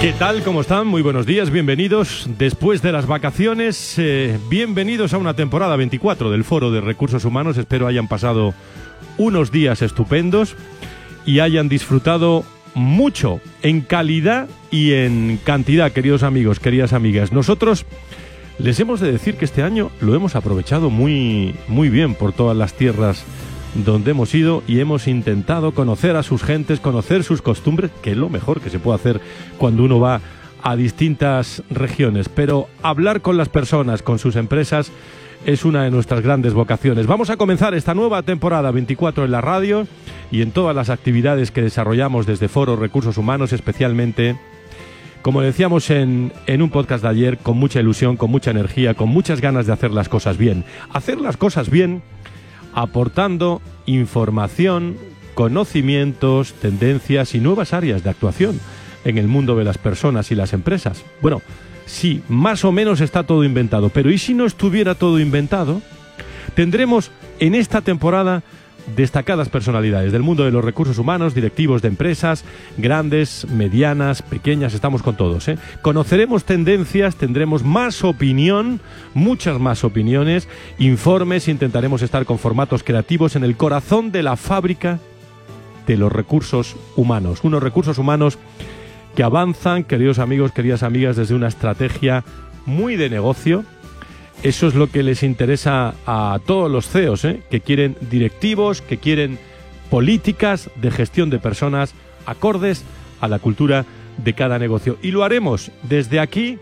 ¿Qué tal? ¿Cómo están? Muy buenos días, bienvenidos. Después de las vacaciones, bienvenidos a una temporada 24 del Foro de Recursos Humanos. Espero hayan pasado unos días estupendos y hayan disfrutado mucho en calidad y en cantidad, queridos amigos, queridas amigas. Nosotros les hemos de decir que este año lo hemos aprovechado muy bien por todas las tierras donde hemos ido y hemos intentado conocer a sus gentes, conocer sus costumbres, que es lo mejor que se puede hacer cuando uno va a distintas regiones. Pero hablar con las personas, con sus empresas, es una de nuestras grandes vocaciones. Vamos a comenzar esta nueva temporada 24 en la radio y en todas las actividades que desarrollamos desde Foro Recursos Humanos, especialmente, como decíamos en un podcast de ayer, con mucha ilusión, con mucha energía, con muchas ganas de hacer las cosas bien. Hacer las cosas bien aportando información, conocimientos, tendencias y nuevas áreas de actuación en el mundo de las personas y las empresas. Bueno, sí, más o menos está todo inventado, pero ¿y si no estuviera todo inventado? Tendremos en esta temporada destacadas personalidades del mundo de los recursos humanos, directivos de empresas, grandes, medianas, pequeñas, estamos con todos, ¿eh? Conoceremos tendencias, tendremos más opinión, muchas más opiniones, informes, intentaremos estar con formatos creativos en el corazón de la fábrica de los recursos humanos. Unos recursos humanos que avanzan, queridos amigos, queridas amigas, desde una estrategia muy de negocio. Eso es lo que les interesa a todos los CEOs, que quieren directivos, que quieren políticas de gestión de personas acordes a la cultura de cada negocio. Y lo haremos desde aquí,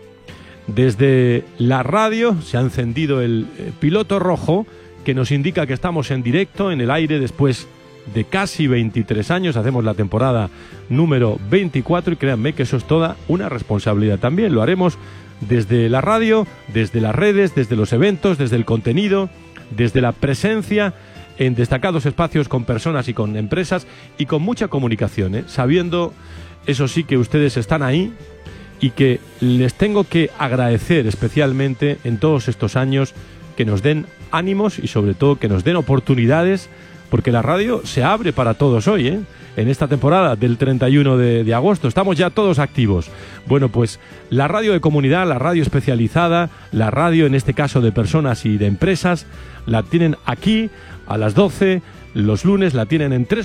desde la radio. Se ha encendido el piloto rojo que nos indica que estamos en directo, en el aire, después de casi 23 años. Hacemos la temporada número 24 y créanme que eso es toda una responsabilidad también. Lo haremos desde la radio, desde las redes, desde los eventos, desde el contenido, desde la presencia en destacados espacios con personas y con empresas y con mucha comunicación, sabiendo, eso sí, que ustedes están ahí y que les tengo que agradecer especialmente en todos estos años que nos den ánimos y sobre todo que nos den oportunidades, porque la radio se abre para todos hoy, en esta temporada del 31 de agosto. Estamos ya todos activos. Bueno, pues la radio de comunidad, la radio especializada, la radio en este caso de personas y de empresas, la tienen aquí a las 12 los lunes, la tienen en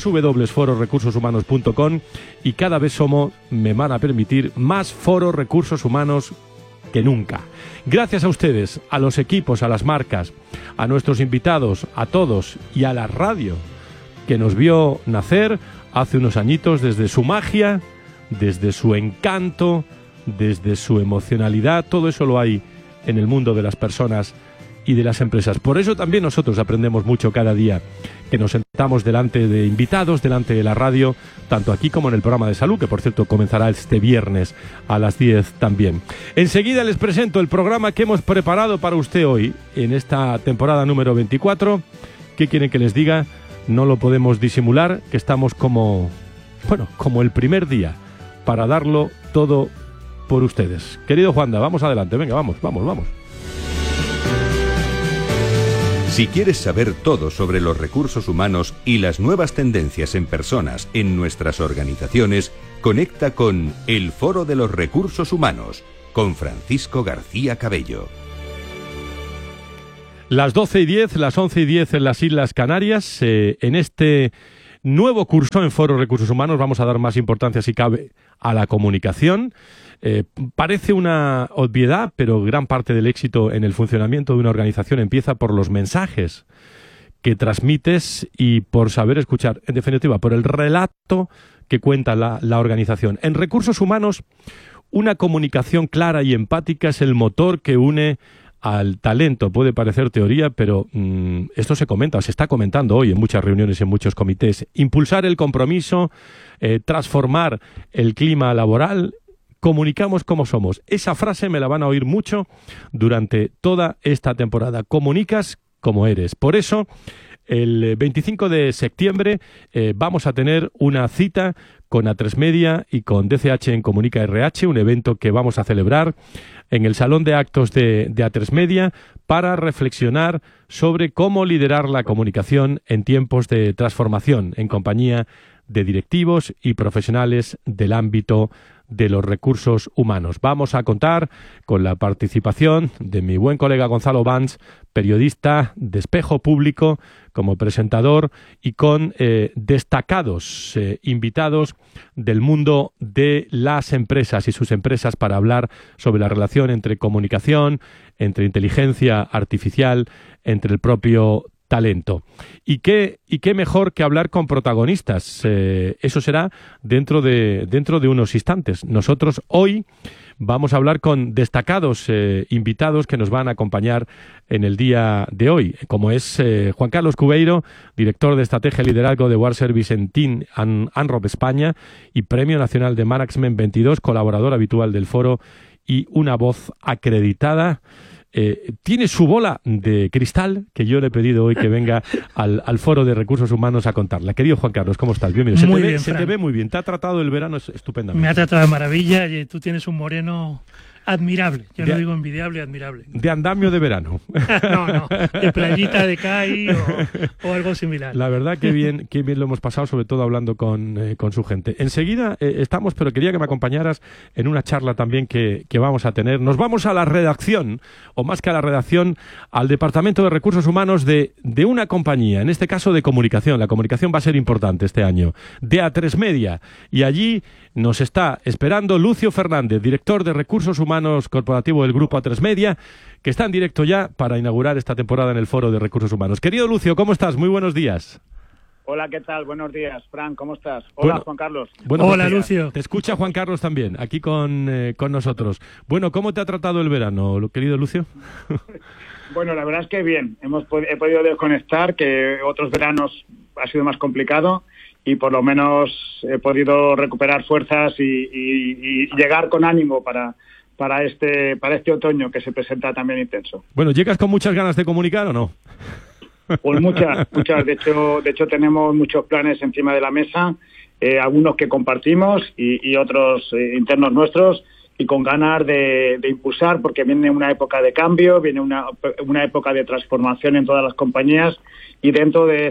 www.fororecursoshumanos.com y cada vez somos, me van a permitir, más foros recursos humanos que nunca. Gracias a ustedes, a los equipos, a las marcas, a nuestros invitados, a todos y a la radio que nos vio nacer hace unos añitos, desde su magia, desde su encanto, desde su emocionalidad. Todo eso lo hay en el mundo de las personas y de las empresas. Por eso también nosotros aprendemos mucho cada día que nos sentamos delante de invitados, delante de la radio, tanto aquí como en el programa de salud, que por cierto comenzará este viernes a las 10 también. Enseguida les presento el programa que hemos preparado para usted hoy, en esta temporada número 24. ¿Qué quieren que les diga? No lo podemos disimular, que estamos como el primer día, para darlo todo por ustedes. Querido Juanda, vamos adelante, venga, vamos. Si quieres saber todo sobre los recursos humanos y las nuevas tendencias en personas en nuestras organizaciones, conecta con El Foro de los Recursos Humanos, con Francisco García Cabello. Las 12:10, las 11:10 en las Islas Canarias. En este nuevo curso en Foro Recursos Humanos vamos a dar más importancia, si cabe, a la comunicación. Parece una obviedad, pero gran parte del éxito en el funcionamiento de una organización empieza por los mensajes que transmites y por saber escuchar, en definitiva, por el relato que cuenta la organización. En recursos humanos, una comunicación clara y empática es el motor que une al talento. Puede parecer teoría, pero esto se comenta, se está comentando hoy en muchas reuniones y en muchos comités. Impulsar el compromiso, transformar el clima laboral. Comunicamos como somos. Esa frase me la van a oír mucho durante toda esta temporada. Comunicas como eres. Por eso, el 25 de septiembre vamos a tener una cita con A3 Media y con DCH en Comunica RH, un evento que vamos a celebrar en el Salón de Actos de A3 Media para reflexionar sobre cómo liderar la comunicación en tiempos de transformación en compañía de directivos y profesionales del ámbito de los recursos humanos. Vamos a contar con la participación de mi buen colega Gonzalo Bans, periodista de Espejo Público, como presentador, y con destacados invitados del mundo de las empresas y sus empresas para hablar sobre la relación entre comunicación, entre inteligencia artificial, entre el propio talento. ¿Y qué mejor que hablar con protagonistas? Eso será dentro de unos instantes. Nosotros hoy vamos a hablar con destacados invitados que nos van a acompañar en el día de hoy, como es Juan Carlos Cubeiro, director de Estrategia y Liderazgo de World Service en TIN ANROP España y Premio Nacional de Management 22, colaborador habitual del foro y una voz acreditada. Tiene su bola de cristal, que yo le he pedido hoy que venga al Foro de Recursos Humanos a contarla. Querido Juan Carlos, ¿cómo estás? Bienvenido. Se te ve muy bien. Te ha tratado el verano estupendamente. Me ha tratado de maravilla y tú tienes un moreno admirable. Yo no digo envidiable, admirable. De andamio de verano. No, de playita de CAI o algo similar. La verdad que bien lo hemos pasado, sobre todo hablando con su gente. Enseguida estamos, pero quería que me acompañaras en una charla también que vamos a tener. Nos vamos a la redacción, o más que a la redacción, al Departamento de Recursos Humanos de una compañía, en este caso de comunicación. La comunicación va a ser importante este año, de A3 Media. Y allí nos está esperando Lucio Fernández, director de Recursos Humanos Corporativo del Grupo A3 Media, que está en directo ya para inaugurar esta temporada en el Foro de Recursos Humanos. Querido Lucio, ¿cómo estás? Muy buenos días. Hola, ¿qué tal? Buenos días, Fran, ¿cómo estás? Hola, Juan Carlos. Hola, Lucio. Te escucha Juan Carlos también, aquí con nosotros. Bueno, ¿cómo te ha tratado el verano, querido Lucio? Bueno, la verdad es que bien. He podido desconectar, que otros veranos ha sido más complicado, y por lo menos he podido recuperar fuerzas y llegar con ánimo para este otoño que se presenta también intenso. Bueno, ¿llegas con muchas ganas de comunicar o no? Pues muchas. De hecho tenemos muchos planes encima de la mesa, algunos que compartimos y otros internos nuestros, y con ganas de impulsar, porque viene una época de cambio, viene una época de transformación en todas las compañías, y dentro de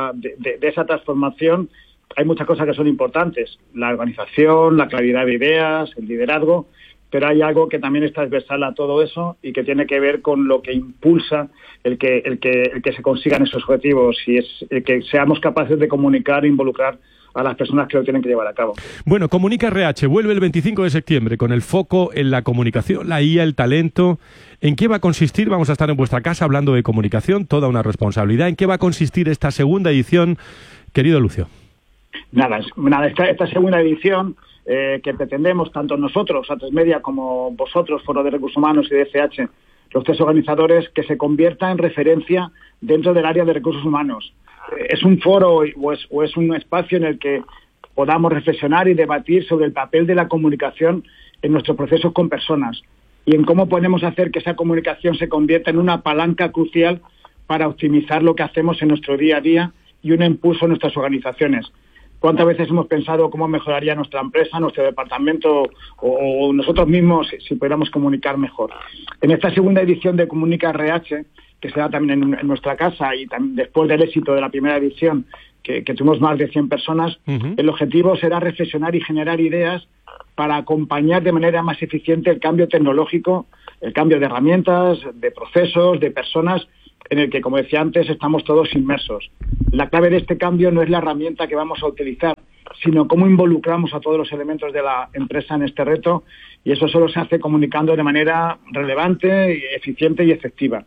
esa transformación hay muchas cosas que son importantes: la organización, la claridad de ideas, el liderazgo, pero hay algo que también es transversal a todo eso y que tiene que ver con lo que impulsa el que se consigan esos objetivos, y es el que seamos capaces de comunicar e involucrar a las personas que lo tienen que llevar a cabo. Bueno, Comunica RH vuelve el 25 de septiembre con el foco en la comunicación, la IA, el talento. ¿En qué va a consistir? Vamos a estar en vuestra casa hablando de comunicación, toda una responsabilidad. ¿En qué va a consistir esta segunda edición, querido Lucio? Nada, esta segunda edición que pretendemos, tanto nosotros, A3 Media, como vosotros, Foro de Recursos Humanos y DCH, los tres organizadores, que se convierta en referencia dentro del área de recursos humanos. Es un foro o es un espacio en el que podamos reflexionar y debatir sobre el papel de la comunicación en nuestros procesos con personas y en cómo podemos hacer que esa comunicación se convierta en una palanca crucial para optimizar lo que hacemos en nuestro día a día y un impulso en nuestras organizaciones. ¿Cuántas veces hemos pensado cómo mejoraría nuestra empresa, nuestro departamento o nosotros mismos si pudiéramos comunicar mejor? En esta segunda edición de Comunica RH, que se da también en nuestra casa, y también después del éxito de la primera edición, que tuvimos más de 100 personas, el objetivo será reflexionar y generar ideas para acompañar de manera más eficiente el cambio tecnológico, el cambio de herramientas, de procesos, de personas, en el que, como decía antes, estamos todos inmersos. La clave de este cambio no es la herramienta que vamos a utilizar, sino cómo involucramos a todos los elementos de la empresa en este reto, y eso solo se hace comunicando de manera relevante, eficiente y efectiva.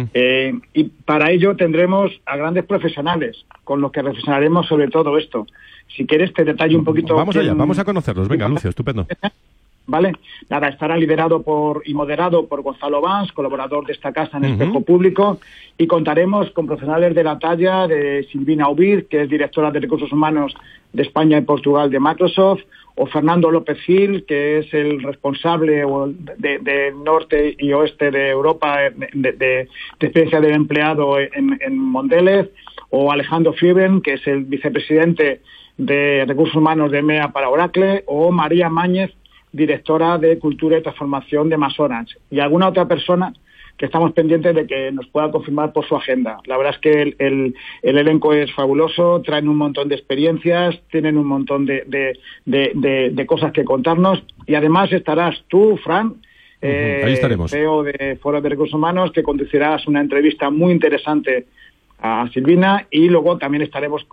Y para ello tendremos a grandes profesionales con los que reflexionaremos sobre todo esto. Si quieres te detallo un poquito... Vamos allá, vamos a conocerlos. Venga, Lucio, estupendo. ¿Vale? Nada, estará liderado y moderado por Gonzalo Bans, colaborador de esta casa en Espejo Público, y contaremos con profesionales de la talla de Silvina Ubir, que es directora de Recursos Humanos de España y Portugal de Microsoft, o Fernando López Gil, que es el responsable de norte y oeste de Europa de experiencia del empleado en Mondelez, o Alejandro Fieben, que es el vicepresidente de Recursos Humanos de EMEA para Oracle, o María Máñez, directora de Cultura y Transformación de MasOrange, y alguna otra persona que estamos pendientes de que nos pueda confirmar por su agenda. La verdad es que el elenco es fabuloso, traen un montón de experiencias, tienen un montón de cosas que contarnos, y además estarás tú, Fran, ahí estaremos, CEO de Foro de Recursos Humanos, que conducirás una entrevista muy interesante a Silvina, y luego también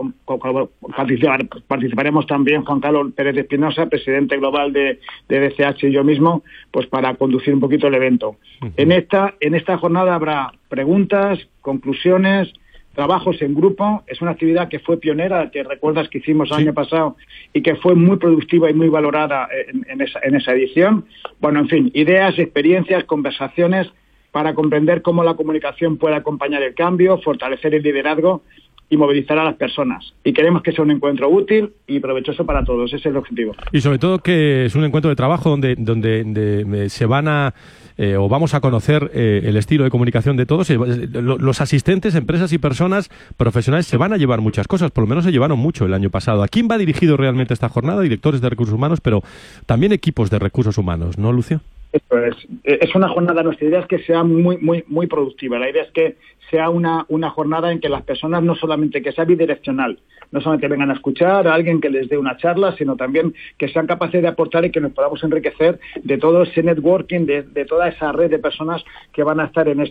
participaremos también Juan Carlos Pérez de Espinosa, presidente global de DCH, y yo mismo, pues para conducir un poquito el evento. En esta jornada habrá preguntas, conclusiones, trabajos en grupo. Es una actividad que fue pionera, que recuerdas que hicimos el año pasado y que fue muy productiva y muy valorada en esa edición. Bueno, en fin, ideas, experiencias, conversaciones para comprender cómo la comunicación puede acompañar el cambio, fortalecer el liderazgo y movilizar a las personas. Y queremos que sea un encuentro útil y provechoso para todos. Ese es el objetivo. Y sobre todo que es un encuentro de trabajo donde se van a o vamos a conocer el estilo de comunicación de todos. Los asistentes, empresas y personas profesionales se van a llevar muchas cosas, por lo menos se llevaron mucho el año pasado. ¿A quién va dirigido realmente esta jornada? Directores de recursos humanos, pero también equipos de recursos humanos, ¿no, Lucio? Eso es una jornada, nuestra idea es que sea muy productiva. La idea es que sea una jornada en que las personas no solamente que sea bidireccional, no solamente vengan a escuchar a alguien que les dé una charla, sino también que sean capaces de aportar y que nos podamos enriquecer de todo ese networking, de toda esa red de personas que van a estar en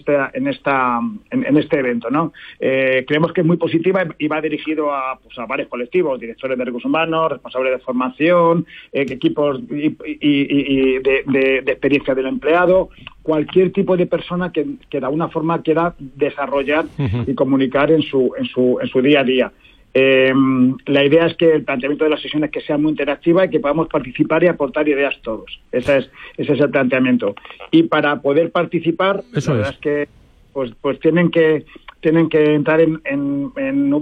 este evento, ¿no? Creemos que es muy positiva y va dirigido a varios colectivos, directores de recursos humanos, responsables de formación, equipos y de experiencia del empleado, cualquier tipo de persona que de alguna forma quiera desarrollar y comunicar en su día a día. La idea es que el planteamiento de las sesiones que sea muy interactiva y que podamos participar y aportar ideas todos. Ese es el planteamiento. Y para poder participar, la verdad es que pues tienen que entrar en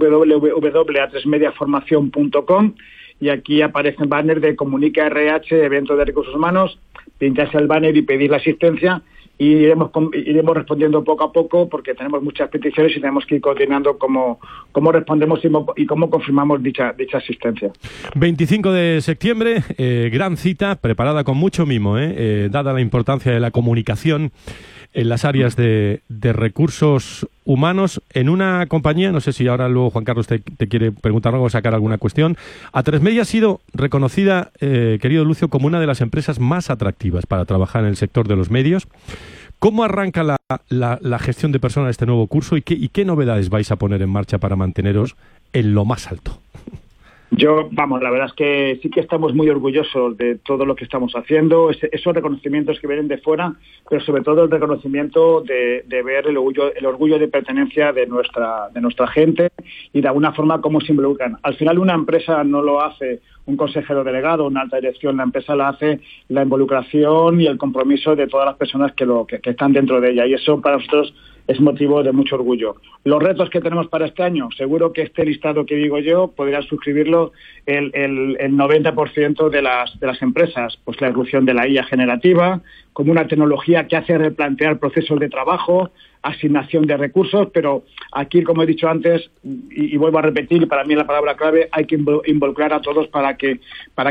www.a3mediaformacion.com, y aquí aparece el banner de Comunica RH, evento de recursos humanos. Pincharse el banner y pedir la asistencia, y iremos respondiendo poco a poco, porque tenemos muchas peticiones y tenemos que ir coordinando cómo respondemos y cómo confirmamos dicha asistencia. 25 de septiembre, gran cita, preparada con mucho mimo, dada la importancia de la comunicación en las áreas de recursos humanos, en una compañía, no sé si ahora luego Juan Carlos te quiere preguntar algo o sacar alguna cuestión. A3Media ha sido reconocida, querido Lucio, como una de las empresas más atractivas para trabajar en el sector de los medios. ¿Cómo arranca la gestión de personas de este nuevo curso y qué novedades vais a poner en marcha para manteneros en lo más alto? La verdad es que sí que estamos muy orgullosos de todo lo que estamos haciendo, esos reconocimientos que vienen de fuera, pero sobre todo el reconocimiento de ver el orgullo de pertenencia de nuestra gente y de alguna forma cómo se involucran. Al final una empresa no lo hace un consejero delegado, una alta dirección, la empresa la hace la involucración y el compromiso de todas las personas que están dentro de ella, y eso para nosotros es motivo de mucho orgullo. Los retos que tenemos para este año, seguro que este listado que digo yo podría suscribirlo el 90% de las empresas. Pues la irrupción de la IA generativa, como una tecnología que hace replantear procesos de trabajo, asignación de recursos, pero aquí, como he dicho antes, y vuelvo a repetir, para mí la palabra clave, hay que involucrar a todos para que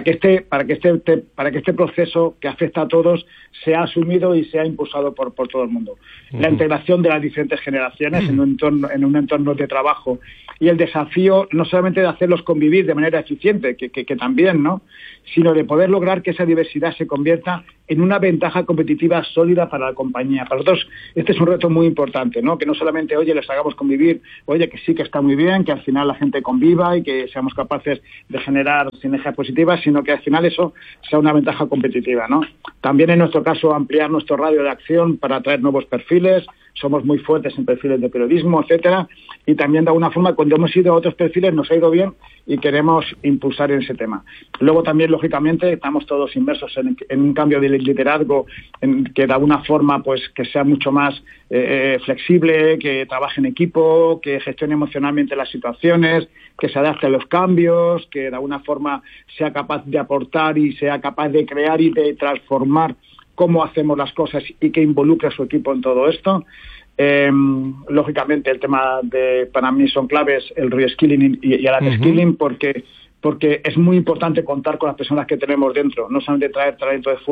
este proceso que afecta a todos sea asumido y sea impulsado por todo el mundo. La integración de las diferentes generaciones en un entorno de trabajo, y el desafío no solamente de hacerlos convivir de manera eficiente, que también, ¿no?, sino de poder lograr que esa diversidad se convierta en una ventaja competitiva sólida para la compañía. Para nosotros este es un reto muy importante, ¿no?, que no solamente, les hagamos convivir, que sí que está muy bien, que al final la gente conviva y que seamos capaces de generar sinergias positivas, sino que al final eso sea una ventaja competitiva, ¿no? También en nuestro caso ampliar nuestro radio de acción para atraer nuevos perfiles. Somos muy fuertes en perfiles de periodismo, etcétera, y también de alguna forma cuando hemos ido a otros perfiles nos ha ido bien y queremos impulsar en ese tema. Luego también, lógicamente, estamos todos inmersos en un cambio de liderazgo que de alguna forma pues que sea mucho más flexible, que trabaje en equipo, que gestione emocionalmente las situaciones, que se adapte a los cambios, que de alguna forma sea capaz de aportar y sea capaz de crear y de transformar cómo hacemos las cosas y que involucre a su equipo en todo esto. Lógicamente el tema para mí son claves el reskilling y el upskilling, porque es muy importante contar con las personas que tenemos dentro, no solamente traer talento de fuera,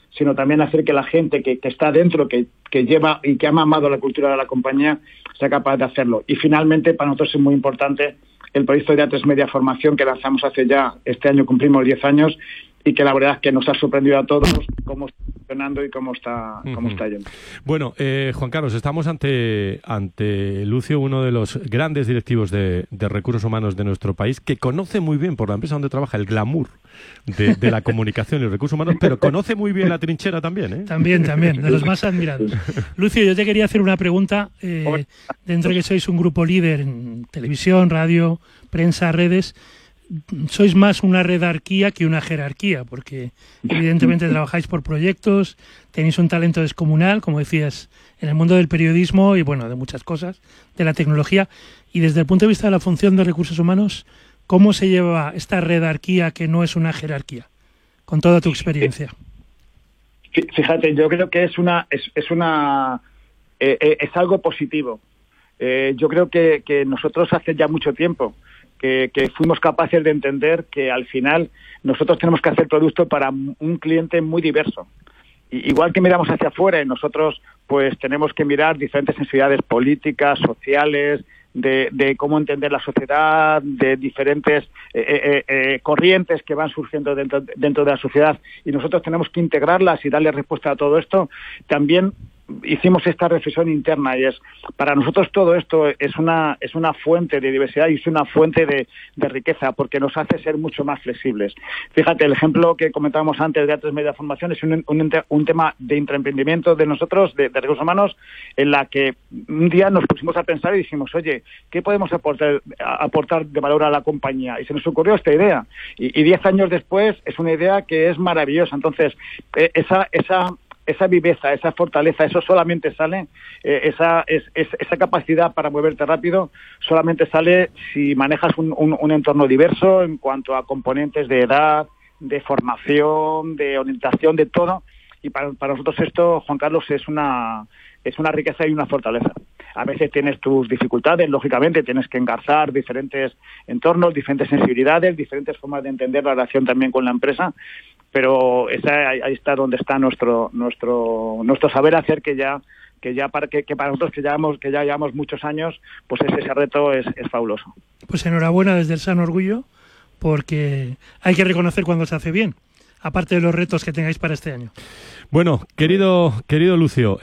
sino también hacer que la gente que está dentro, que lleva y que ha mamado la cultura de la compañía, sea capaz de hacerlo. Y finalmente, para nosotros es muy importante el proyecto de A3 Media Formación que lanzamos hace ya, este año cumplimos 10 años, y que la verdad es que nos ha sorprendido a todos cómo está funcionando y cómo está yendo. Bueno, Juan Carlos, estamos ante Lucio, uno de los grandes directivos de recursos humanos de nuestro país, que conoce muy bien, por la empresa donde trabaja, el glamour de la comunicación y los recursos humanos, pero conoce muy bien la trinchera también, ¿eh? También, de los más admirados. Lucio, yo te quería hacer una pregunta, dentro de que sois un grupo líder en televisión, radio, prensa, redes. Sois más una redarquía que una jerarquía, porque evidentemente trabajáis por proyectos, tenéis un talento descomunal, como decías, en el mundo del periodismo y bueno, de muchas cosas, de la tecnología, y desde el punto de vista de la función de recursos humanos, ¿cómo se lleva esta redarquía que no es una jerarquía? Con toda tu experiencia. Fíjate, yo creo que es algo positivo. Yo creo que nosotros hace ya mucho tiempo que fuimos capaces de entender que al final nosotros tenemos que hacer producto para un cliente muy diverso. Igual que miramos hacia afuera y nosotros pues tenemos que mirar diferentes sensibilidades políticas, sociales, de cómo entender la sociedad, de diferentes corrientes que van surgiendo dentro de la sociedad, y nosotros tenemos que integrarlas y darle respuesta a todo esto. También hicimos esta reflexión interna, y es, para nosotros todo esto es una fuente de diversidad y es una fuente de riqueza, porque nos hace ser mucho más flexibles. Fíjate, el ejemplo que comentábamos antes de A3 Media Formación es un tema de intraemprendimiento de nosotros, de recursos humanos, en la que un día nos pusimos a pensar y dijimos, oye, ¿qué podemos aportar de valor a la compañía? Y se nos ocurrió esta idea, y 10 años después es una idea que es maravillosa. Entonces, esa viveza, esa fortaleza, eso solamente sale, esa capacidad para moverte rápido, solamente sale si manejas un entorno diverso en cuanto a componentes de edad, de formación, de orientación, de todo. Y para nosotros esto, Juan Carlos, es una riqueza y una fortaleza. A veces tienes tus dificultades, lógicamente, tienes que engarzar diferentes entornos, diferentes sensibilidades, diferentes formas de entender la relación también con la empresa, pero ahí está donde está nuestro saber hacer, que para nosotros que ya llevamos muchos años, pues ese reto es fabuloso. Pues enhorabuena desde el sano orgullo, porque hay que reconocer cuando se hace bien, aparte de los retos que tengáis para este año. Bueno, querido Lucio,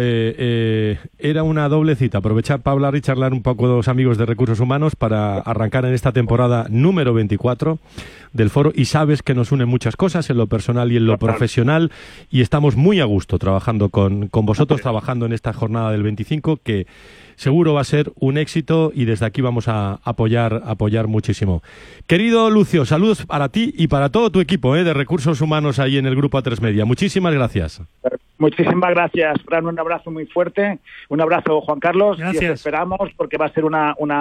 era una doble cita, aprovechar para hablar y charlar un poco de los amigos de Recursos Humanos para arrancar en esta temporada número 24 del foro, y sabes que nos unen muchas cosas en lo personal y en lo profesional, y estamos muy a gusto trabajando con vosotros, trabajando en esta jornada del 25, que seguro va a ser un éxito, y desde aquí vamos a apoyar muchísimo. Querido Lucio, saludos para ti y para todo tu equipo de Recursos Humanos ahí en el Grupo A3 Media. Muchísimas gracias. Muchísimas gracias, Fran, un abrazo muy fuerte, un abrazo, Juan Carlos. Gracias. Y os esperamos, porque va a ser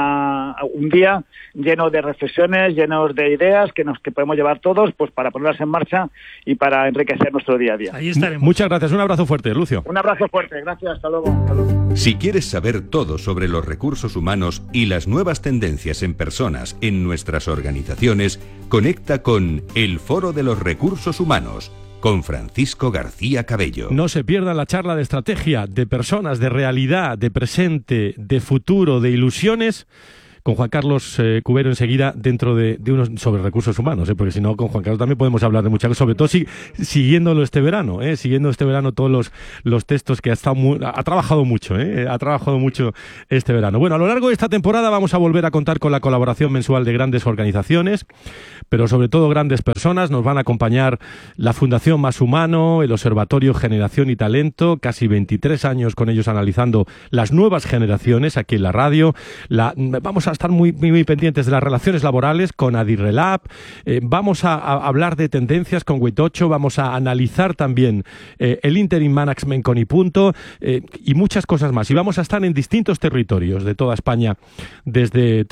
un día lleno de reflexiones, lleno de ideas que podemos llevar todos, pues para ponerlas en marcha y para enriquecer nuestro día a día. Ahí estaremos. Muchas gracias, un abrazo fuerte, Lucio. Un abrazo fuerte, gracias, hasta luego. Si quieres saber todo sobre los recursos humanos y las nuevas tendencias en personas en nuestras organizaciones, conecta con el Foro de los Recursos Humanos, con Francisco García Cabello. No se pierdan la charla de estrategia, de personas, de realidad, de presente, de futuro, de ilusiones, con Juan Carlos Cubero enseguida, dentro de unos sobre recursos humanos, porque si no, con Juan Carlos también podemos hablar de muchas cosas, sobre todo siguiéndolo este verano, siguiendo este verano todos los textos que ha trabajado mucho, ha trabajado mucho este verano. Bueno, a lo largo de esta temporada vamos a volver a contar con la colaboración mensual de grandes organizaciones, pero sobre todo grandes personas. Nos van a acompañar la Fundación Más Humano, el Observatorio Generación y Talento, casi 23 años con ellos analizando las nuevas generaciones aquí en la radio. Vamos a estar muy pendientes de las relaciones laborales con Adirrelab, vamos a hablar de tendencias con Huitocho, vamos a analizar también el Interim Management con Ipunto, y muchas cosas más. Y vamos a estar en distintos territorios de toda España, desde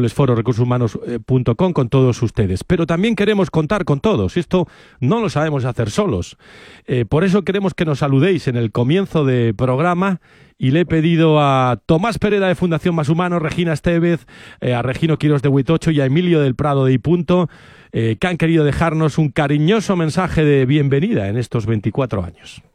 www.fororecursoshumanos.com con todos ustedes. Pero también queremos contar con todos. Esto no lo sabemos hacer solos. Por eso queremos que nos saludéis en el comienzo de programa, y le he pedido a Tomás Pereda de Fundación Más Humano, Regina Estevez, a Regino Quirós de Huitocho y a Emilio del Prado de Ipunto, que han querido dejarnos un cariñoso mensaje de bienvenida en estos 24 años.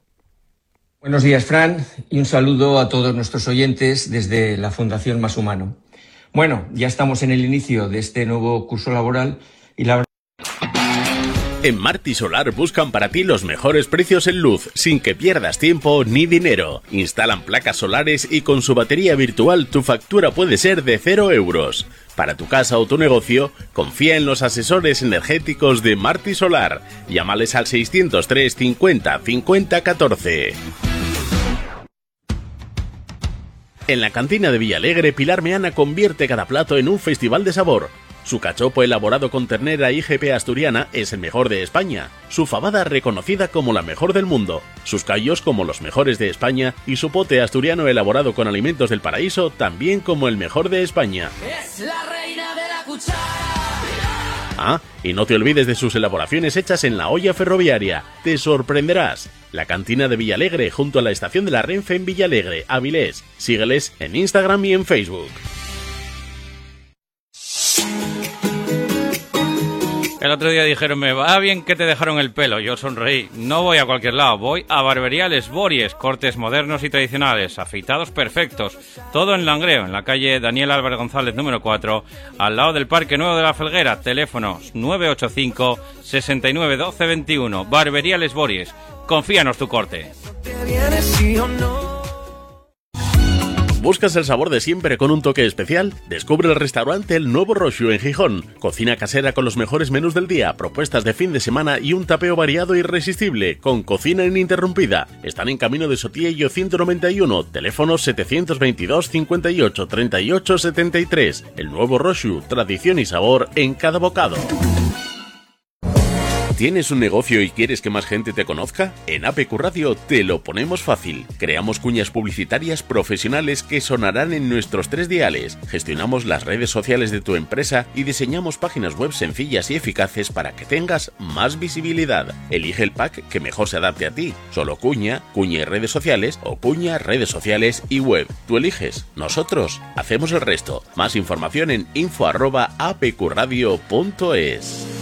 Buenos días, Fran, y un saludo a todos nuestros oyentes desde la Fundación Más Humano. Bueno, ya estamos en el inicio de este nuevo curso laboral y la verdad... En Marti Solar buscan para ti los mejores precios en luz, sin que pierdas tiempo ni dinero. Instalan placas solares y con su batería virtual tu factura puede ser de 0 euros. Para tu casa o tu negocio, confía en los asesores energéticos de Marti Solar. Llámales al 603 50 50 14. En la cantina de Villalegre, Pilar Meana convierte cada plato en un festival de sabor. Su cachopo elaborado con ternera IGP asturiana es el mejor de España, su fabada reconocida como la mejor del mundo, sus callos como los mejores de España y su pote asturiano elaborado con alimentos del paraíso también como el mejor de España. Es la reina de la cuchara. Ah, y no te olvides de sus elaboraciones hechas en la olla ferroviaria. Te sorprenderás. La cantina de Villalegre junto a la estación de la Renfe en Villalegre, Avilés. Sígueles en Instagram y en Facebook. El otro día dijeron, me va bien que te dejaron el pelo. Yo sonreí. No voy a cualquier lado, voy a Barbería Les Bories. Cortes modernos y tradicionales, afeitados perfectos. Todo en Langreo, en la calle Daniel Álvarez González, número 4, al lado del Parque Nuevo de la Felguera. Teléfonos 985 69 12 21. Barbería Les Bories. Confíanos tu corte. ¿Buscas el sabor de siempre con un toque especial? Descubre el restaurante El Nuevo Roxu en Gijón. Cocina casera con los mejores menús del día, propuestas de fin de semana y un tapeo variado e irresistible, con cocina ininterrumpida. Están en Camino de Sotillo 191, teléfono 722 58 38 73. El Nuevo Roxu, tradición y sabor en cada bocado. ¿Tienes un negocio y quieres que más gente te conozca? En APQ Radio te lo ponemos fácil. Creamos cuñas publicitarias profesionales que sonarán en nuestros 3 diales. Gestionamos las redes sociales de tu empresa y diseñamos páginas web sencillas y eficaces para que tengas más visibilidad. Elige el pack que mejor se adapte a ti. Solo cuña, cuña y redes sociales o cuña, redes sociales y web. Tú eliges. Nosotros hacemos el resto. Más información en info@apqradio.es.